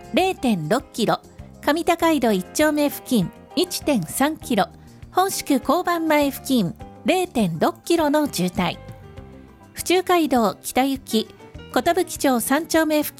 0.6 キロ、上高井戸1丁目付近 1.3 キロ、本宿交番前付近 0.6 キロの渋滞。府中街道北行き、寿町3丁目付